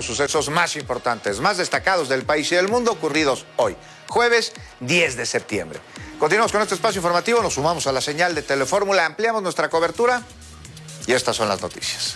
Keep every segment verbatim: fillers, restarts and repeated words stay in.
sucesos más importantes, más destacados del país y del mundo ocurridos hoy, jueves diez de septiembre. Continuamos con este espacio informativo, nos sumamos a la señal de Telefórmula, ampliamos nuestra cobertura y estas son las noticias.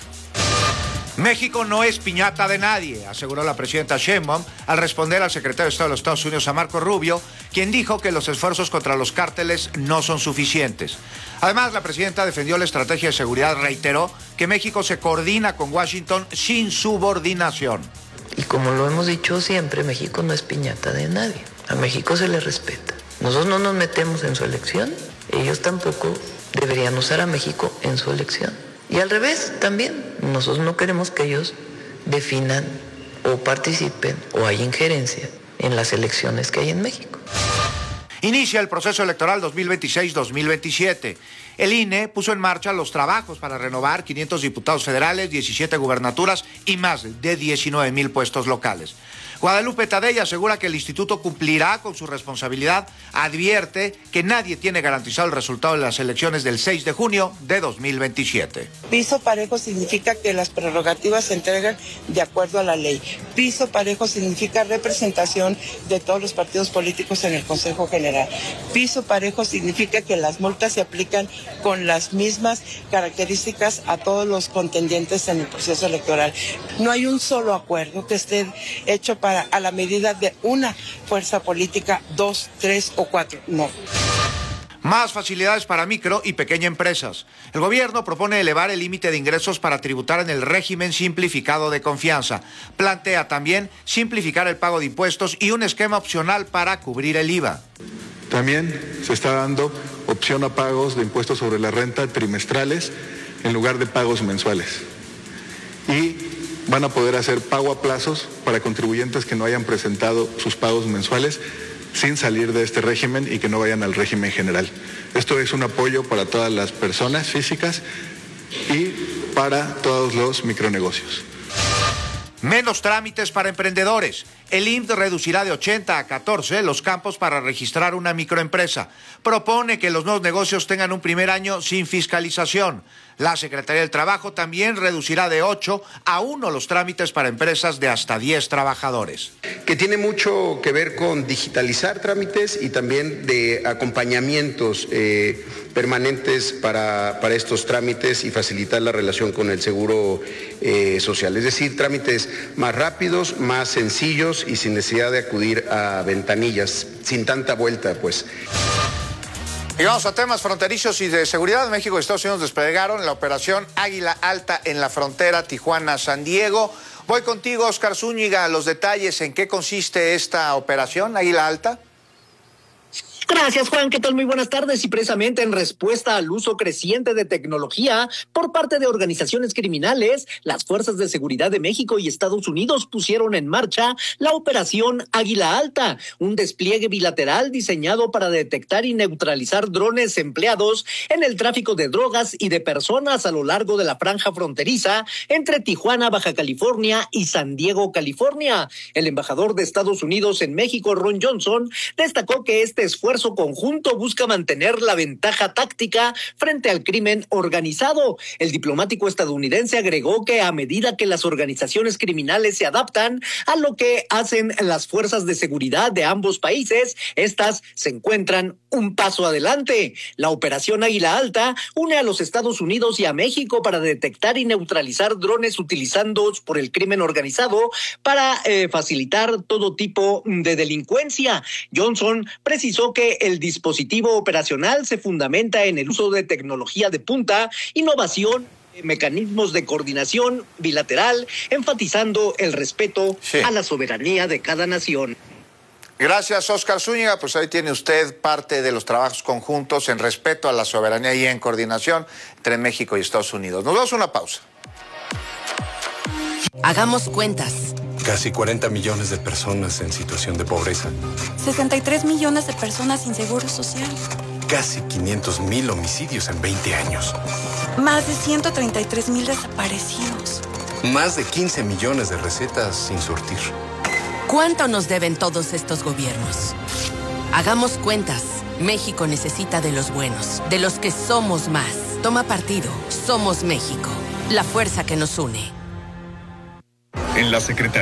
México no es piñata de nadie, aseguró la presidenta Sheinbaum al responder al secretario de Estado de los Estados Unidos, a Marco Rubio, quien dijo que los esfuerzos contra los cárteles no son suficientes. Además, la presidenta defendió la estrategia de seguridad, reiteró que México se coordina con Washington sin subordinación. Y como lo hemos dicho siempre, México no es piñata de nadie, a México se le respeta. Nosotros no nos metemos en su elección, ellos tampoco deberían usar a México en su elección. Y al revés, también, nosotros no queremos que ellos definan o participen o hay injerencia en las elecciones que hay en México. Inicia el proceso electoral dos mil veintiséis dos mil veintisiete. El I N E puso en marcha los trabajos para renovar quinientos diputados federales, diecisiete gubernaturas y más de diecinueve mil puestos locales. Guadalupe Tadei asegura que el instituto cumplirá con su responsabilidad, advierte que nadie tiene garantizado el resultado de las elecciones del seis de junio de dos mil veintisiete. Piso parejo significa que las prerrogativas se entregan de acuerdo a la ley. Piso parejo significa representación de todos los partidos políticos en el Consejo General. Piso parejo significa que las multas se aplican con las mismas características a todos los contendientes en el proceso electoral. No hay un solo acuerdo que esté hecho para a la medida de una fuerza política, dos, tres o cuatro, no. Más facilidades para micro y pequeñas empresas. El gobierno propone elevar el límite de ingresos para tributar en el régimen simplificado de confianza. Plantea también simplificar el pago de impuestos y un esquema opcional para cubrir el I V A. También se está dando opción a pagos de impuestos sobre la renta trimestrales en lugar de pagos mensuales. Y van a poder hacer pago a plazos para contribuyentes que no hayan presentado sus pagos mensuales sin salir de este régimen y que no vayan al régimen general. Esto es un apoyo para todas las personas físicas y para todos los micronegocios. Menos trámites para emprendedores. El I M S S reducirá de ochenta a catorce los campos para registrar una microempresa. Propone que los nuevos negocios tengan un primer año sin fiscalización. La Secretaría del Trabajo también reducirá de ocho a uno los trámites para empresas de hasta diez trabajadores. Que tiene mucho que ver con digitalizar trámites y también de acompañamientos eh, permanentes para, para estos trámites y facilitar la relación con el seguro eh, social. Es decir, trámites más rápidos, más sencillos y sin necesidad de acudir a ventanillas, sin tanta vuelta, pues. Y vamos a temas fronterizos y de seguridad. México y Estados Unidos desplegaron la operación Águila Alta en la frontera Tijuana-San Diego. Voy contigo, Oscar Zúñiga, los detalles en qué consiste esta operación Águila Alta. Gracias, Juan. ¿Qué tal? Muy buenas tardes. Y precisamente en respuesta al uso creciente de tecnología por parte de organizaciones criminales, las Fuerzas de Seguridad de México y Estados Unidos pusieron en marcha la Operación Águila Alta, un despliegue bilateral diseñado para detectar y neutralizar drones empleados en el tráfico de drogas y de personas a lo largo de la franja fronteriza entre Tijuana, Baja California y San Diego, California. El embajador de Estados Unidos en México, Ron Johnson, destacó que este esfuerzo conjunto busca mantener la ventaja táctica frente al crimen organizado. El diplomático estadounidense agregó que a medida que las organizaciones criminales se adaptan a lo que hacen las fuerzas de seguridad de ambos países, estas se encuentran un paso adelante. La operación Águila Alta une a los Estados Unidos y a México para detectar y neutralizar drones utilizados por el crimen organizado para eh, facilitar todo tipo de delincuencia. Johnson precisó que el dispositivo operacional se fundamenta en el uso de tecnología de punta, innovación, mecanismos de coordinación bilateral, enfatizando el respeto sí. a la soberanía de cada nación. Gracias, Oscar Zúñiga. Pues ahí tiene usted parte de los trabajos conjuntos en respeto a la soberanía y en coordinación entre México y Estados Unidos. Nos damos una pausa. Hagamos cuentas. Casi cuarenta millones de personas en situación de pobreza. sesenta y tres millones de personas sin seguro social. Casi quinientos mil homicidios en veinte años. Más de ciento treinta y tres mil desaparecidos. Más de quince millones de recetas sin surtir. ¿Cuánto nos deben todos estos gobiernos? Hagamos cuentas. México necesita de los buenos, de los que somos más. Toma partido. Somos México. La fuerza que nos une. En la Secretaría